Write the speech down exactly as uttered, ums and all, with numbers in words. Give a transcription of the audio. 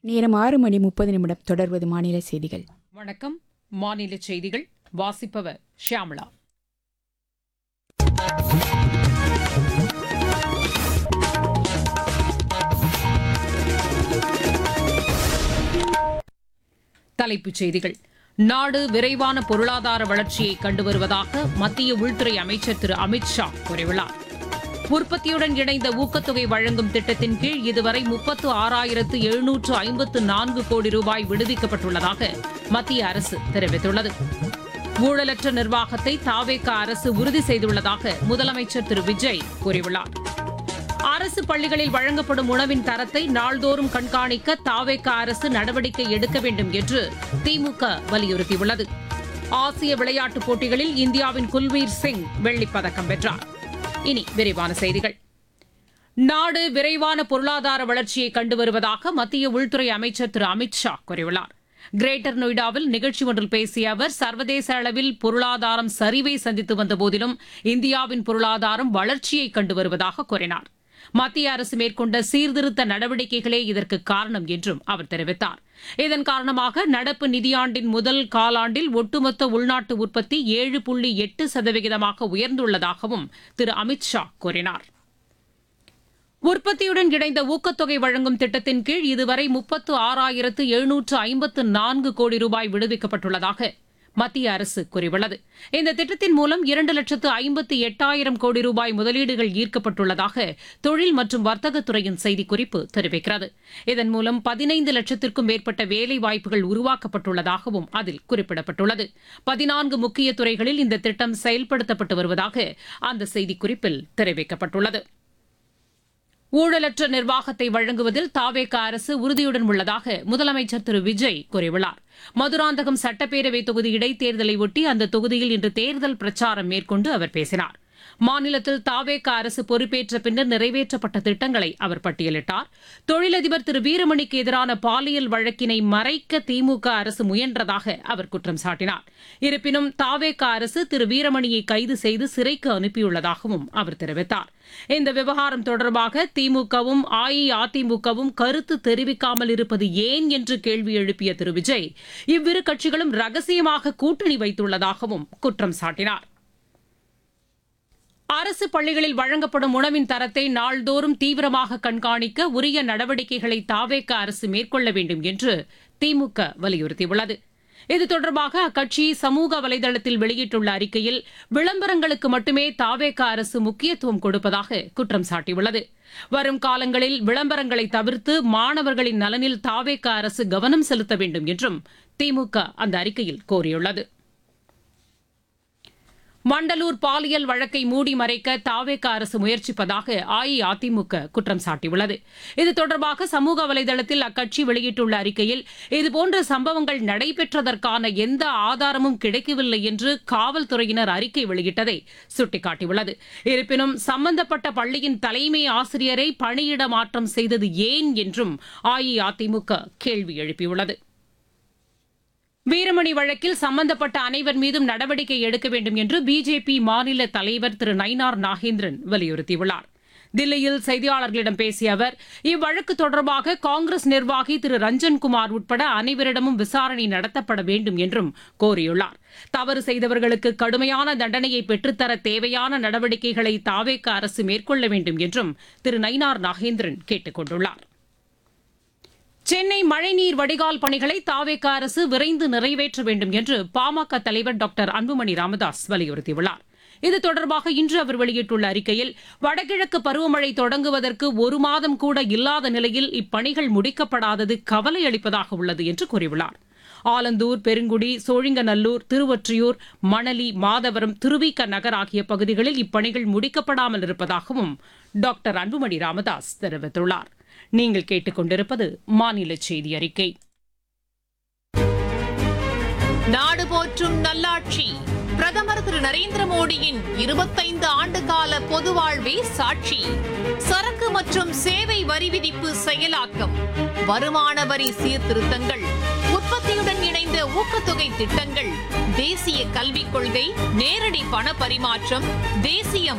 நேரம் ஆறு மணி முப்பது நிமிடம். தொடர்வது மாநில செய்திகள். வணக்கம். மாநில செய்திகள் வாசிப்பவர் ஷியாமளா. தலைப்புச் செய்திகள். நாடு விரைவான பொருளாதார வளர்ச்சியை கண்டு வருவதாக மத்திய உள்துறை அமைச்சர் திரு அமித் ஷா கூறியுள்ளார். உற்பத்தியுடன் இணைந்த ஊக்கத்தொகை வழங்கும் திட்டத்தின் கீழ் இதுவரை முப்பத்து ஆறாயிரத்து எழுநூற்று ஐம்பத்து நான்கு கோடி ரூபாய் விடுவிக்கப்பட்டுள்ளதாக மத்திய அரசு தெரிவித்துள்ளது. ஊழலற்ற நிர்வாகத்தை தாவேக அரசு உறுதி செய்துள்ளதாக முதலமைச்சர் திரு விஜய் கூறியுள்ளார். அரசு பள்ளிகளில் வழங்கப்படும் உணவின் தரத்தை நாள்தோறும் கண்காணிக்க தாவேக அரசு நடவடிக்கை எடுக்க வேண்டும் என்று திமுக வலியுறுத்தியுள்ளது. ஆசிய விளையாட்டுப் போட்டிகளில் இந்தியாவின் குல்வீர் சிங் வெள்ளிப் பதக்கம் வென்றார். இனி விரிவான செய்திகள். நாடு விரைவான பொருளாதார வளர்ச்சியை கண்டு வருவதாக மத்திய உள்துறை அமைச்சர் திரு அமித் ஷா கூறியுள்ளார். கிரேட்டர் நொய்டாவில் நிகழ்ச்சி ஒன்றில் பேசிய அவர், சர்வதேச அளவில் பொருளாதாரம் சரிவை சந்தித்து வந்த போதிலும் இந்தியாவின் பொருளாதாரம் வளர்ச்சியை கண்டு வருவதாக கூறினார். மத்திய அரசு மேற்கொண்ட சீர்திருத்த நடவடிக்கைகளே இதற்கு காரணம் என்றும் அவர் தெரிவித்தார். இதன் காரணமாக நடப்பு நிதியாண்டின் முதல் காலாண்டில் ஒட்டுமொத்த உள்நாட்டு உற்பத்தி ஏழு புள்ளி எட்டு சதவிகிதமாக உயர்ந்துள்ளதாகவும் திரு அமித் ஷா கூறினார். உற்பத்தியுடன் இணைந்த ஊக்கத்தொகை வழங்கும் திட்டத்தின் கீழ் இதுவரை முப்பத்து ஆறாயிரத்து எழுநூற்று ஐம்பத்து நான்கு கோடி ரூபாய் விடுவிக்கப்பட்டுள்ளதாக மத்திய அரசு கூறியுள்ளது. இந்த திட்டத்தின் மூலம் இரண்டு லட்சத்து ஐம்பத்தி எட்டாயிரம் கோடி ரூபாய் முதலீடுகள் ஈர்க்கப்பட்டுள்ளதாக தொழில் மற்றும் வர்த்தகத்துறையின் செய்திக்குறிப்பு தெரிவிக்கிறது. இதன் மூலம் பதினைந்து லட்சத்திற்கும் மேற்பட்ட வேலை வாய்ப்புகள் உருவாக்கப்பட்டுள்ளதாகவும் அதில் குறிப்பிடப்பட்டுள்ளது. பதினான்கு முக்கிய துறைகளில் இந்த திட்டம் செயல்படுத்தப்பட்டு வருவதாக அந்த செய்திக்குறிப்பில் தெரிவிக்கப்பட்டுள்ளது. ஊழலற்ற நிர்வாகத்தை வழங்குவதில் தாவேக அரசு உறுதியுடன் உள்ளதாக முதலமைச்சர் திரு விஜய் கூறியுள்ளார். மதுராந்தகம் சட்டப்பேரவை தொகுதி இடைத்தேர்தலை ஒட்டி அந்த தொகுதியில் இன்று தேர்தல் பிரச்சாரம் மேற்கொண்டு அவர் பேசினார். மாநிலத்தில் தாவேக அரசு பொறுப்பேற்ற பின்னர் நிறைவேற்றப்பட்ட திட்டங்களை அவர் பட்டியலிட்டார். தொழிலதிபர் திரு வீரமணிக்கு எதிரான பாலியல் வழக்கினை மறைக்க திமுக அரசு முயன்றதாக அவர் குற்றம் சாட்டினார். இருப்பினும் தாவேக அரசு திரு வீரமணியை கைது செய்து சிறைக்கு அனுப்பியுள்ளதாகவும் அவர் தெரிவித்தார். இந்த விவகாரம் தொடர்பாக திமுகவும் அஇஅதிமுகவும் கருத்து தெரிவிக்காமல் இருப்பது ஏன் என்று கேள்வி எழுப்பிய திரு விஜய், இவ்விரு கட்சிகளும் ரகசியமாக கூட்டணி வைத்துள்ளதாகவும் குற்றம் சாட்டினார். அரசு பள்ளிகளில் வழங்கப்படும் உணவின் தரத்தை நாள்தோறும் தீவிரமாக கண்காணிக்க உரிய நடவடிக்கைகளை தாவேக அரசு மேற்கொள்ள வேண்டும் என்று திமுக வலியுறுத்தியுள்ளது. இது தொடர்பாக அக்கட்சி சமூக வலைதளத்தில் வெளியிட்டுள்ள அறிக்கையில், விளம்பரங்களுக்கு மட்டுமே தாவேக அரசு முக்கியத்துவம் கொடுப்பதாக குற்றம் சாட்டியுள்ளது. வரும் காலங்களில் விளம்பரங்களை தவிர்த்து மாணவர்களின் நலனில் தாவேக அரசு கவனம் செலுத்த வேண்டும் என்றும் திமுக அந்த அறிக்கையில் கோரியுள்ளது. வண்டலூர் பாலியல் வழக்கை மூடி மறைக்க தாவேக அரசு முயற்சிப்பதாக அஇஅதிமுக குற்றம் சாட்டியுள்ளது. இது தொடர்பாக சமூக வலைதளத்தில் அக்கட்சி வெளியிட்டுள்ள அறிக்கையில், இதுபோன்ற சம்பவங்கள் நடைபெற்றதற்கான எந்த ஆதாரமும் கிடைக்கவில்லை என்று காவல்துறையினர் அறிக்கை வெளியிட்டதை சுட்டிக்காட்டியுள்ளது. இருப்பினும் சம்பந்தப்பட்ட பள்ளியின் தலைமை ஆசிரியரை பணியிட மாற்றம் செய்தது ஏன் என்றும் அஇஅதிமுக கேள்வி எழுப்பியுள்ளது. வீரமணி வழக்கில் சம்பந்தப்பட்ட அனைவர் மீதும் நடவடிக்கை எடுக்க வேண்டும் என்று பிஜேபி மாநில தலைவர் திரு நயினார் நாகேந்திரன் வலியுறுத்தியுள்ளார். தில்லியில் செய்தியாளர்களிடம் பேசிய அவர், இவ்வழக்கு தொடர்பாக காங்கிரஸ் நிர்வாகி திரு ரஞ்சன்குமார் உட்பட அனைவரிடமும் விசாரணை நடத்தப்பட வேண்டும் என்றும் கோரியுள்ளார். தவறு செய்தவர்களுக்கு கடுமையான தண்டனையை பெற்றுத்தர தேவையான நடவடிக்கைகளை தாவேக அரசு மேற்கொள்ள வேண்டும் என்றும் திரு நயினார் நாகேந்திரன் கேட்டுக் கொண்டுள்ளார். சென்னை மழைநீர் வடிகால் பணிகளை தாவேக அரசு விரைந்து நிறைவேற்ற வேண்டும் என்று பாமக தலைவர் டாக்டர் அன்புமணி ராமதாஸ் வலியுறுத்தியுள்ளார். இது தொடர்பாக இன்று அவர் வெளியிட்டுள்ள அறிக்கையில், வடகிழக்கு பருவமழை தொடங்குவதற்கு ஒரு மாதம் கூட இல்லாத நிலையில் இப்பணிகள் முடிக்கப்படாதது கவலை அளிப்பதாக உள்ளது என்று கூறியுள்ளார். ஆலந்தூர், பெருங்குடி, சோழிங்கநல்லூர், திருவொற்றியூர், மணலி, மாதவரம், திருவிக நகர் ஆகிய பகுதிகளில் இப்பணிகள் முடிக்கப்படாமல் இருப்பதாகவும் டாக்டர் அன்புமணி ராமதாஸ் தெரிவித்துள்ளார். நீங்கள் கேட்டுக்கொண்டிருப்பது மாநில செய்தி அறிக்கை. நாடு போற்றும் நல்லாட்சி பிரதமர் திரு நரேந்திர மோடியின் இருபத்தைந்து ஆண்டு கால பொது வாழ்வே சாட்சி. சரக்கு மற்றும் சேவை வரி விதிப்பு செயலாக்கம், வருமான வரி சீர்திருத்தங்கள், உற்பத்தியுடன் இணைந்த ஊக்கத்தொகை திட்டங்கள், தேசிய கல்விக் கொள்கை, நேரடி பண பரிமாற்றம், தேசிய